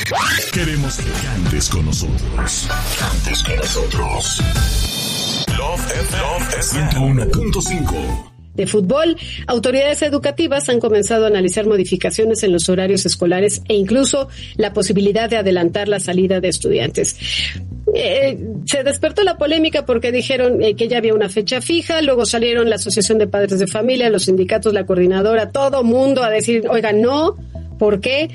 Queremos que cantes con nosotros. Cantes con nosotros. Love FM 101.5. De fútbol, autoridades educativas han comenzado a analizar modificaciones en los horarios escolares e incluso la posibilidad de adelantar la salida de estudiantes. Se despertó la polémica porque dijeron que ya había una fecha fija, luego salieron la Asociación de Padres de Familia, los sindicatos, la coordinadora, todo mundo a decir, oigan, no. ¿Por qué?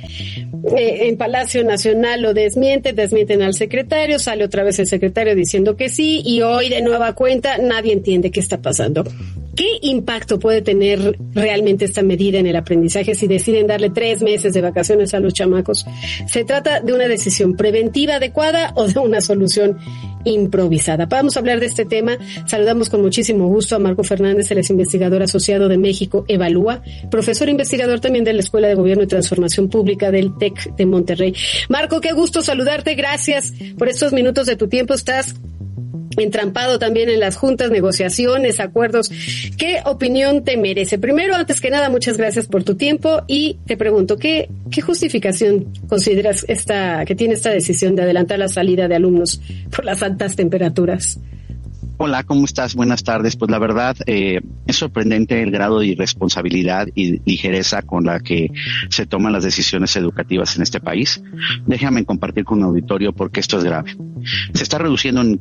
En Palacio Nacional lo desmienten al secretario, sale otra vez el secretario diciendo que sí, y hoy de nueva cuenta nadie entiende qué está pasando. ¿Qué impacto puede tener realmente esta medida en el aprendizaje si deciden darle 3 meses de vacaciones a los chamacos? ¿Se trata de una decisión preventiva adecuada o de una solución improvisada? Vamos a hablar de este tema. Saludamos con muchísimo gusto a Marco Fernández, él es investigador asociado de México Evalúa, profesor investigador también de la Escuela de Gobierno y Transformación Pública del TEC de Monterrey. Marco, qué gusto saludarte. Gracias por estos minutos de tu tiempo. Estás entrampado también en las juntas, negociaciones, acuerdos. ¿Qué opinión te merece? Primero, antes que nada, muchas gracias por tu tiempo y te pregunto, ¿qué justificación consideras que tiene esta decisión de adelantar la salida de alumnos por las altas temperaturas? Hola, ¿cómo estás? Buenas tardes. Pues la verdad, es sorprendente el grado de irresponsabilidad y ligereza con la que se toman las decisiones educativas en este país. Déjame compartir con un auditorio porque esto es grave. Se está reduciendo en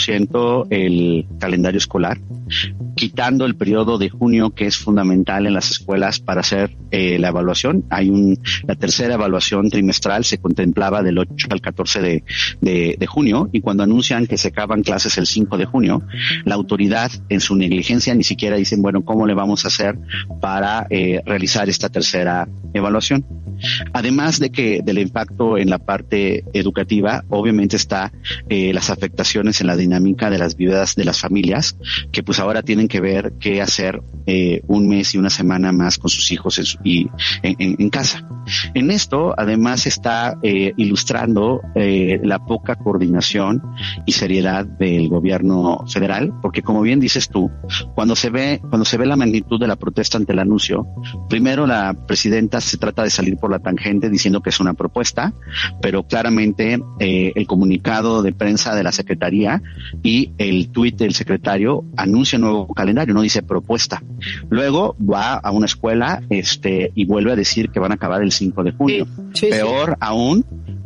15% el calendario escolar, quitando el periodo de junio que es fundamental en las escuelas para hacer la evaluación. La tercera evaluación trimestral se contemplaba del 8 al 14 de junio, y cuando anuncian que se acaban clases el 5 de junio, la autoridad en su negligencia ni siquiera dicen, bueno, ¿cómo le vamos a hacer para realizar esta tercera evaluación? Además del impacto en la parte educativa, obviamente está las afectaciones en la dinámica de las vidas de las familias, que pues ahora tienen que ver qué hacer un mes y una semana más con sus hijos en casa. En esto, además, está ilustrando la poca coordinación y seriedad del gobierno federal, porque como bien dices tú, cuando se ve la magnitud de la protesta ante el anuncio, primero la presidenta se trata de salir por la tangente diciendo que es una propuesta, pero claramente el comunicado de prensa de la Secretaría y el tuit del secretario anuncia un nuevo calendario, no dice propuesta. Luego va a una escuela y vuelve a decir que van a acabar el 5 de junio. Sí. Peor aún,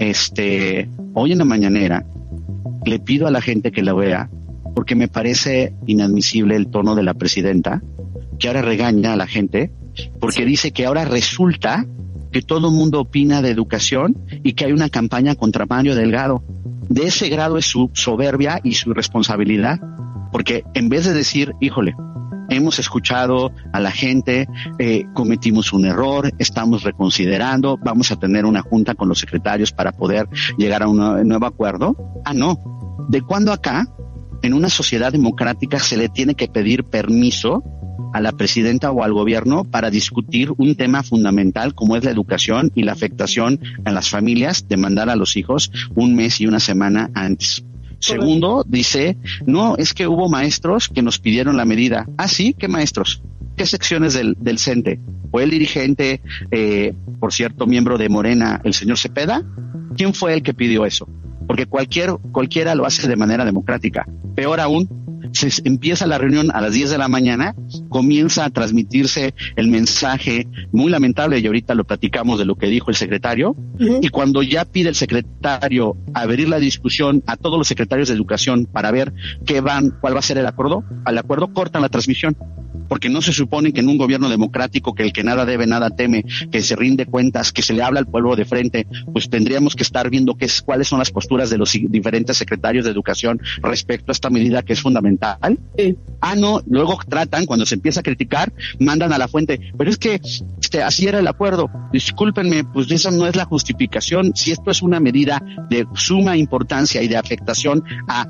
hoy en la mañanera le pido a la gente que la vea, porque me parece inadmisible el tono de la presidenta, que ahora regaña a la gente, porque dice que ahora resulta que todo el mundo opina de educación y que hay una campaña contra Mario Delgado. De ese grado es su soberbia y su irresponsabilidad, porque en vez de decir, híjole, hemos escuchado a la gente, cometimos un error, estamos reconsiderando, vamos a tener una junta con los secretarios para poder llegar a un nuevo acuerdo. No. ¿De cuándo acá, en una sociedad democrática, se le tiene que pedir permiso a la presidenta o al gobierno para discutir un tema fundamental como es la educación y la afectación a las familias de mandar a los hijos un mes y una semana antes? Segundo, dice, no, es que hubo maestros que nos pidieron la medida. Ah, sí, ¿qué maestros? ¿Qué secciones del CENTE? ¿Fue el dirigente, por cierto, miembro de Morena, el señor Cepeda? ¿Quién fue el que pidió eso? Porque cualquiera lo hace de manera democrática. Peor aún, se empieza la reunión a las 10 de la mañana, comienza a transmitirse el mensaje muy lamentable, y ahorita lo platicamos de lo que dijo el secretario, y cuando ya pide el secretario abrir la discusión a todos los secretarios de educación para ver cuál va a ser el acuerdo, cortan la transmisión. Porque no se supone que en un gobierno democrático, que el que nada debe, nada teme, que se rinde cuentas, que se le habla al pueblo de frente, pues tendríamos que estar viendo cuáles son las posturas de los diferentes secretarios de educación respecto a esta medida que es fundamental. Sí. No, luego tratan, cuando se empieza a criticar, mandan a la fuente, pero es que así era el acuerdo. Discúlpenme, pues esa no es la justificación. Si esto es una medida de suma importancia y de afectación a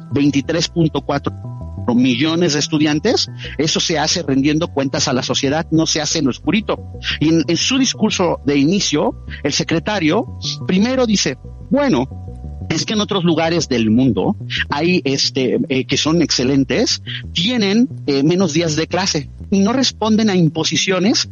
23.4 millones de estudiantes, eso se hace rendiendo cuentas a la sociedad, no se hace en lo oscurito. Y en su discurso de inicio, el secretario primero dice, bueno, es que en otros lugares del mundo hay que son excelentes, tienen menos días de clase. y no responden a imposiciones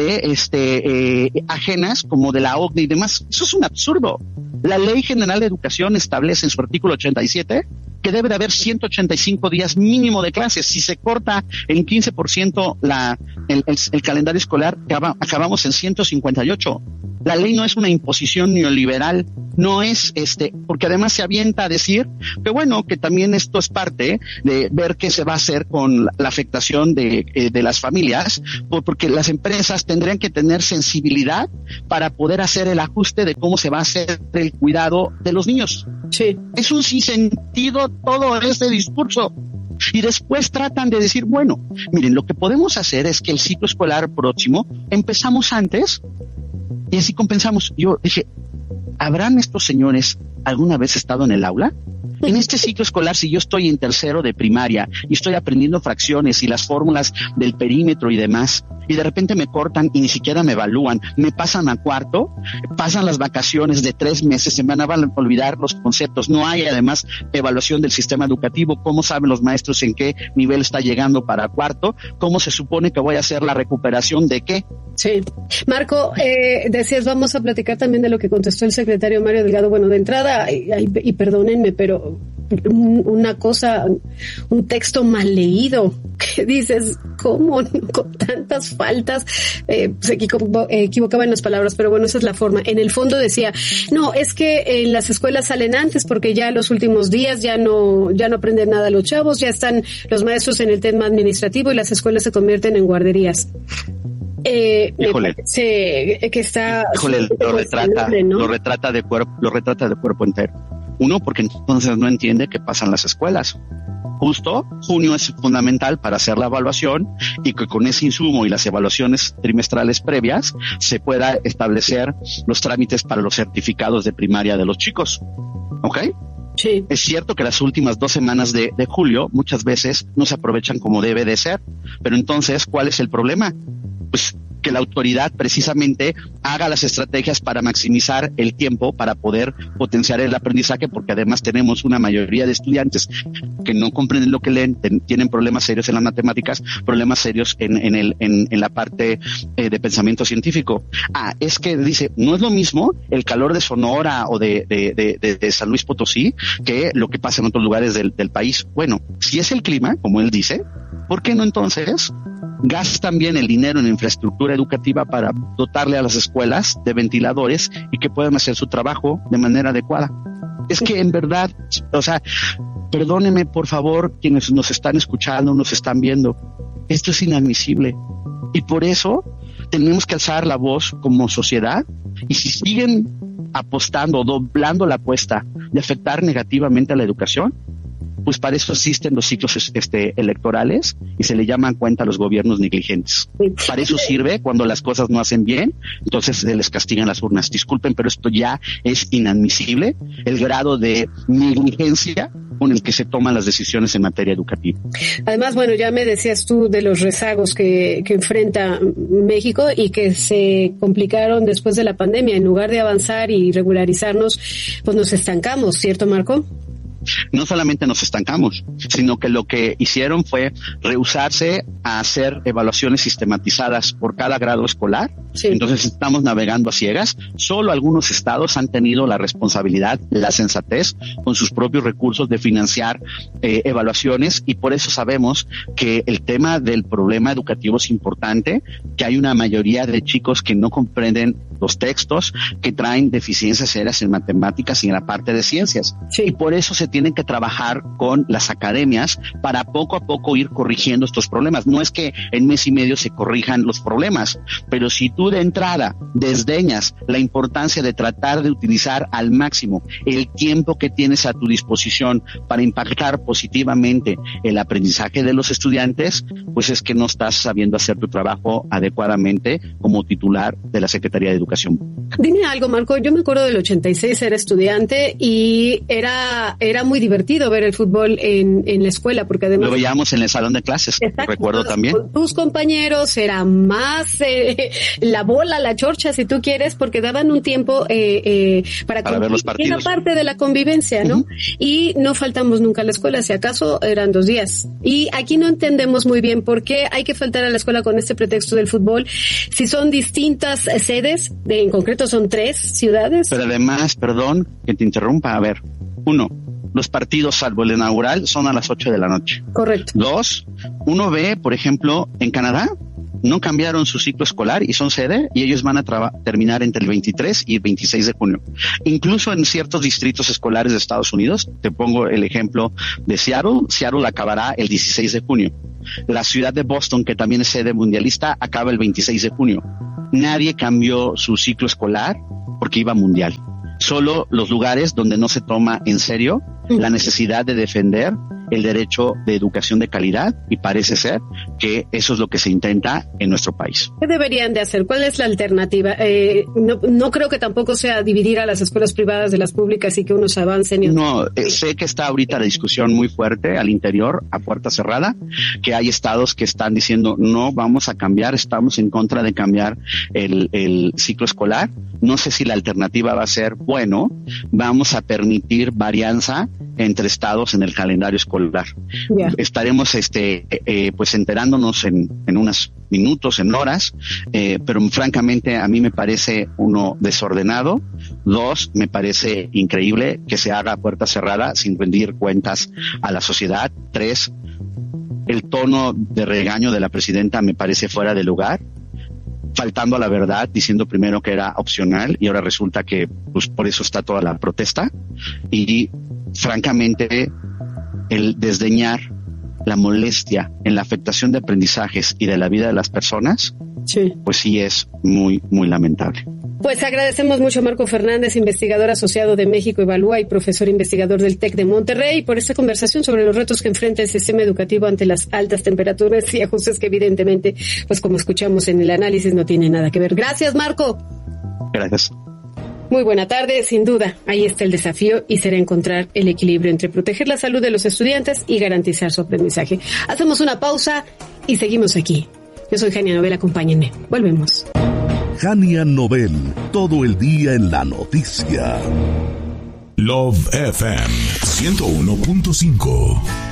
de ajenas como de la OCDE y demás. Eso es un absurdo. La Ley General de Educación establece en su artículo 87 que debe de haber 185 días mínimo de clases. Si se corta en 15% el calendario escolar, acabamos en 158. La ley no es una imposición neoliberal, no es porque además se avienta a decir que bueno, que también esto es parte de ver qué se va a hacer con la afectación de las familias, porque las empresas tendrían que tener sensibilidad para poder hacer el ajuste de cómo se va a hacer el cuidado de los niños. Sí. Es un sinsentido todo este discurso. Y después tratan de decir, bueno, miren, lo que podemos hacer es que el ciclo escolar próximo empezamos antes y así compensamos. Yo dije, ¿habrán estos señores alguna vez estado en el aula? En este ciclo escolar, si yo estoy en tercero de primaria y estoy aprendiendo fracciones y las fórmulas del perímetro y demás, y de repente me cortan y ni siquiera me evalúan, me pasan a cuarto, pasan las vacaciones de 3 meses, se van a olvidar los conceptos, no hay además evaluación del sistema educativo, cómo saben los maestros en qué nivel está llegando para cuarto, cómo se supone que voy a hacer la recuperación de qué. Sí. Marco, decías, vamos a platicar también de lo que contestó el secretario Mario Delgado. Bueno, de entrada, y perdónenme, pero una cosa, un texto mal leído, que dices, ¿cómo con tantas faltas? Se equivocaba en las palabras, pero bueno, esa es la forma. En el fondo decía, no, es que en las escuelas salen antes porque ya los últimos días ya no aprenden nada los chavos, ya están los maestros en el tema administrativo y las escuelas se convierten en guarderías. Híjole, que está, híjole, lo retrata de cuerpo entero. Uno, porque entonces no entiende que pasan las escuelas. Justo, junio es fundamental para hacer la evaluación y que con ese insumo y las evaluaciones trimestrales previas se pueda establecer los trámites para los certificados de primaria de los chicos. ¿Ok? Sí. Es cierto que las últimas 2 semanas de julio muchas veces no se aprovechan como debe de ser, pero entonces, ¿cuál es el problema? Pues que la autoridad precisamente haga las estrategias para maximizar el tiempo para poder potenciar el aprendizaje, porque además tenemos una mayoría de estudiantes que no comprenden lo que leen, tienen problemas serios en las matemáticas, problemas serios en la parte de pensamiento científico. Es que dice, no es lo mismo el calor de Sonora o de San Luis Potosí que lo que pasa en otros lugares del país. Bueno, si es el clima, como él dice, ¿por qué no entonces gastan bien el dinero en infraestructura educativa para dotarle a las escuelas de ventiladores y que puedan hacer su trabajo de manera adecuada? Es que en verdad, perdónenme por favor quienes nos están escuchando, nos están viendo, esto es inadmisible y por eso tenemos que alzar la voz como sociedad, y si siguen apostando, doblando la apuesta de afectar negativamente a la educación, pues para eso existen los ciclos electorales y se le llaman cuenta a los gobiernos negligentes. Para eso sirve cuando las cosas no hacen bien, entonces se les castigan las urnas. Disculpen, pero esto ya es inadmisible, el grado de negligencia con el que se toman las decisiones en materia educativa. Además, bueno, ya me decías tú de los rezagos que enfrenta México y que se complicaron después de la pandemia. En lugar de avanzar y regularizarnos, pues nos estancamos, ¿cierto, Marco? No solamente nos estancamos, sino que lo que hicieron fue rehusarse a hacer evaluaciones sistematizadas por cada grado escolar. Sí. Entonces estamos navegando a ciegas. Solo algunos estados han tenido la responsabilidad, la sensatez, con sus propios recursos de financiar evaluaciones, y por eso sabemos que el tema del problema educativo es importante, que hay una mayoría de chicos que no comprenden los textos, que traen deficiencias serias en matemáticas y en la parte de ciencias. Sí. Y por eso se tienen que trabajar con las academias para poco a poco ir corrigiendo estos problemas. No es que en mes y medio se corrijan los problemas, pero si tú de entrada desdeñas la importancia de tratar de utilizar al máximo el tiempo que tienes a tu disposición para impactar positivamente el aprendizaje de los estudiantes, pues es que no estás sabiendo hacer tu trabajo adecuadamente como titular de la Secretaría de Educación. Dime algo, Marco, yo me acuerdo del 86, era estudiante y era era muy divertido ver el fútbol en la escuela, porque además... Lo veíamos en el salón de clases, recuerdo también. Con tus compañeros era más la bola, la chorcha, si tú quieres, porque daban un tiempo para ver los partidos. Era parte de la convivencia, ¿no? Y no faltamos nunca a la escuela, si acaso eran 2 días. Y aquí no entendemos muy bien por qué hay que faltar a la escuela con este pretexto del fútbol, si son distintas sedes, en concreto son 3 ciudades. Pero además, perdón que te interrumpa, a ver, 1, los partidos, salvo el inaugural, son a las 8 de la noche. Correcto. 2, uno ve, por ejemplo, en Canadá, no cambiaron su ciclo escolar y son sede, y ellos van a terminar entre el 23 y el 26 de junio. Incluso en ciertos distritos escolares de Estados Unidos, te pongo el ejemplo de Seattle acabará el 16 de junio. La ciudad de Boston, que también es sede mundialista, acaba el 26 de junio. Nadie cambió su ciclo escolar porque iba mundial. Solo los lugares donde no se toma en serio la necesidad de defender el derecho de educación de calidad, y parece ser que eso es lo que se intenta en nuestro país. ¿Qué deberían de hacer? ¿Cuál es la alternativa? No creo que tampoco sea dividir a las escuelas privadas de las públicas y que unos avancen. No, sé que está ahorita la discusión muy fuerte al interior, a puerta cerrada, que hay estados que están diciendo no vamos a cambiar, estamos en contra de cambiar el ciclo escolar. No sé si la alternativa va a ser, bueno, vamos a permitir varianza entre estados en el calendario escolar. Yeah. Estaremos pues enterándonos en unos minutos, en horas, pero francamente a mí me parece, 1, desordenado, 2, me parece increíble que se haga a puerta cerrada sin rendir cuentas a la sociedad, 3, el tono de regaño de la presidenta me parece fuera de lugar, faltando a la verdad, diciendo primero que era opcional y ahora resulta que pues por eso está toda la protesta, y francamente el desdeñar la molestia en la afectación de aprendizajes y de la vida de las personas, sí, pues sí es muy, muy lamentable. Pues agradecemos mucho a Marco Fernández, investigador asociado de México Evalúa y profesor investigador del TEC de Monterrey, por esta conversación sobre los retos que enfrenta el sistema educativo ante las altas temperaturas y ajustes que evidentemente, pues como escuchamos en el análisis, no tiene nada que ver. Gracias, Marco. Gracias. Muy buena tarde, sin duda, ahí está el desafío y será encontrar el equilibrio entre proteger la salud de los estudiantes y garantizar su aprendizaje. Hacemos una pausa y seguimos aquí. Yo soy Jania Nobel, acompáñenme. Volvemos. Jania Nobel, todo el día en la noticia. Love FM 101.5